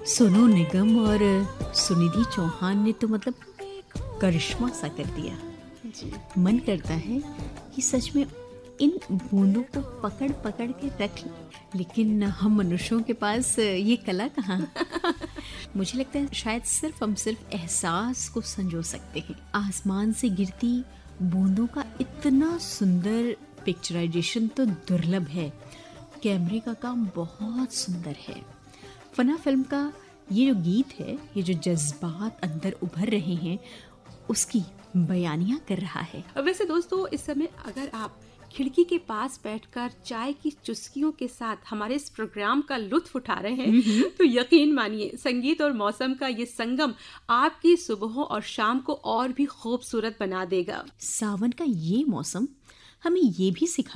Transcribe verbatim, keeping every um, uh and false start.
सोनू निगम और सुनिधि चौहान ने तो मतलब करिश्मा सा कर दिया जी। मन करता है कि सच में इन बूंदों को पकड़ पकड़ के रख लें, लेकिन हम मनुष्यों के पास ये कला कहाँ। मुझे लगता है शायद सिर्फ हम सिर्फ एहसास को संजो सकते हैं। आसमान से गिरती बूंदों का इतना सुंदर पिक्चराइजेशन तो दुर्लभ है। कैमरे का काम बहुत सुंदर है। फना फिल्म का ये जो गीत है, ये जो जज्बात अंदर उभर रहे हैं, उसकी बयानियां कर रहा है। वैसे दोस्तों, इस समय अगर आप खिड़की के पास बैठकर चाय की चुस्कियों के साथ हमारे इस प्रोग्राम का लुत्फ उठा रहे हैं तो यकीन मानिए संगीत और मौसम का ये संगम आपकी सुबहों और शाम को और भी खूबसूरत बना देगा। सावन का ये मौसम हमें ये भी सिखा